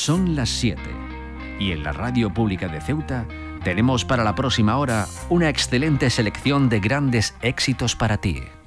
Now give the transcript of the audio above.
Son las 7 y en la Radio Pública de Ceuta tenemos para la próxima hora una excelente selección de grandes éxitos para ti.